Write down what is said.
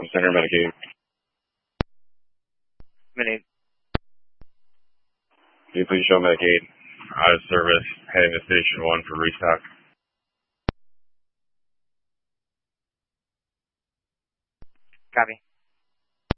Center, Medicaid. Medicaid. Can you please show Medicaid out of service, heading to Station 1 for restock? Copy.